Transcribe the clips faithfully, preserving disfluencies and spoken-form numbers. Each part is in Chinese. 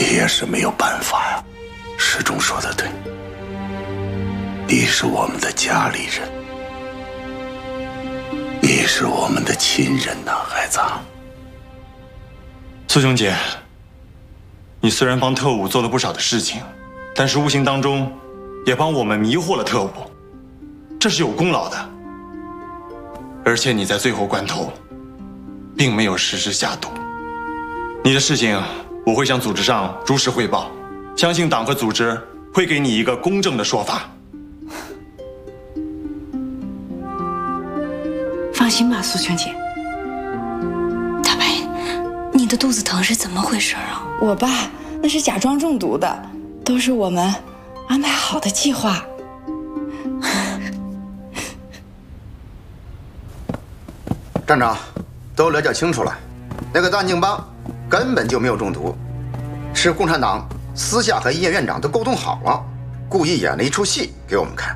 也是没有办法呀。师忠说的对，你是我们的家里人，你是我们的亲人呐，孩子。 苏兄姐，你虽然帮特务做了不少的事情，但是无形当中也帮我们迷惑了特务，这是有功劳的。而且你在最后关头，并没有实施下毒。你的事情我会向组织上如实汇报，相信党和组织会给你一个公正的说法。 放心吧，苏全姐。大白，你的肚子疼是怎么回事啊？ 我爸那是假装中毒的，都是我们安排好的计划。 站长，都了解清楚了，那个段敬邦根本就没有中毒，是共产党私下和医院院长都沟通好了，故意演了一出戏给我们看。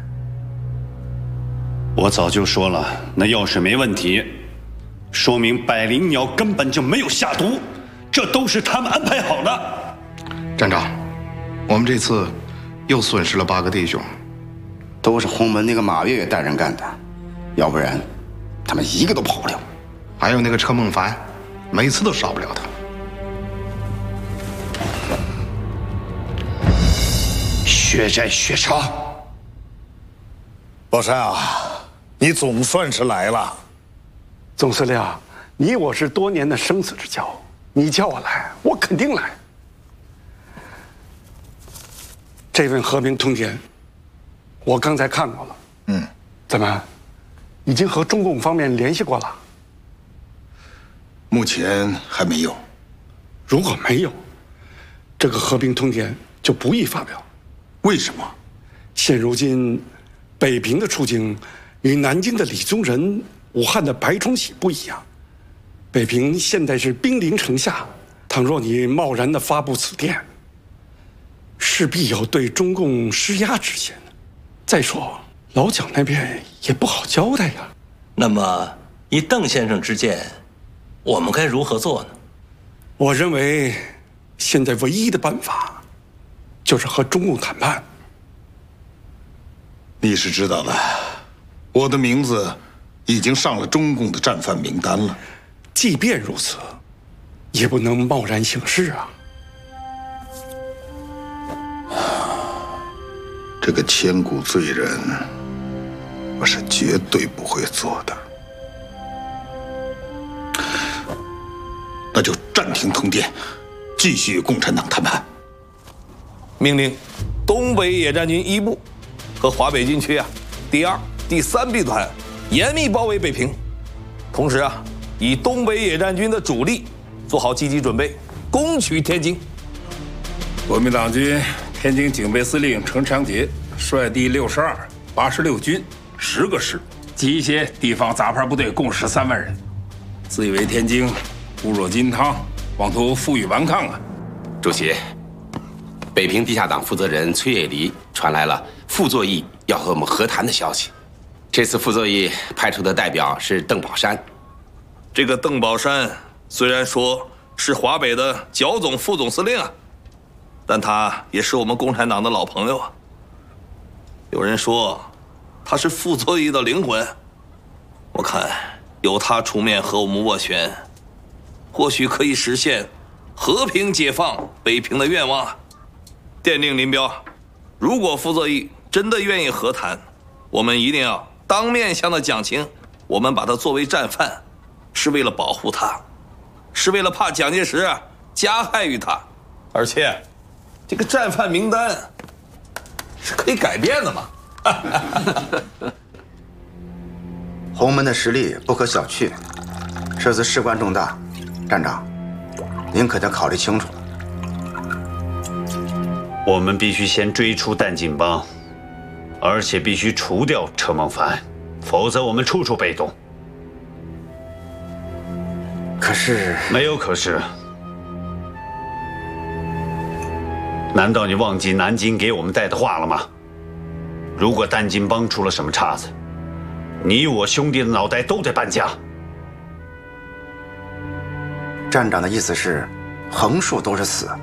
我早就说了，那药水没问题，说明百灵鸟根本就没有下毒，这都是他们安排好的。 站长，我们这次又损失了八个弟兄， 都是洪门那个马月月带人干的，要不然他们一个都跑不了。 还有那个车梦凡，每次都少不了他。 血债血偿。 宝山啊，你总算是来了。 总司令，你我是多年的生死之交，你叫我来，我肯定来。这份和平通牒，我刚才看过了。 嗯， 怎么，已经和中共方面联系过了？ 目前还没有。 如果没有，这个和平通牒就不宜发表。 为什么？ 现如今，北平的处境与南京的李宗仁、武汉的白崇禧不一样。北平现在是兵临城下，倘若你贸然的发布此电，势必有对中共施压之嫌。再说，老蒋那边也不好交代呀。 那么，以邓先生之见，我们该如何做呢？ 我认为，现在唯一的办法，就是和中共谈判。 你是知道的，我的名字已经上了中共的战犯名单了。 即便如此，也不能贸然行事啊。 这个千古罪人，我是绝对不会做的。那就暂停通电，继续与共产党谈判。 命令东北野战军一部和华北军区啊第二、第三兵团严密包围北平，同时啊以东北野战军的主力做好积极准备，攻取天津。 国民党军天津警备司令程长捷率第六十二、八十六军十个师及一些地方杂牌部队共十三万人，自以为天津固若金汤，妄图负隅顽抗啊！ 主席，北平地下党负责人崔叶离传来了傅作义要和我们和谈的消息。这次傅作义派出的代表是邓宝山。 这个邓宝山虽然说是华北的剿总副总司令啊，但他也是我们共产党的老朋友啊。有人说他是傅作义的灵魂，我看由他出面和我们斡旋，或许可以实现和平解放北平的愿望。电令林彪，如果傅作义真的愿意和谈，我们一定要当面向他讲清，我们把他作为战犯，是为了保护他，是为了怕蒋介石啊加害于他。而且，这个战犯名单是可以改变的嘛。 洪门的实力不可小觑，这次事关重大，站长，您可得考虑清楚。 我们必须先追出弹尽帮，而且必须除掉车梦凡，否则我们处处被动。 可是没有可是。难道你忘记南京给我们带的话了吗？如果弹尽帮出了什么岔子，你我兄弟的脑袋都得搬家。 站长的意思是，横竖都是死。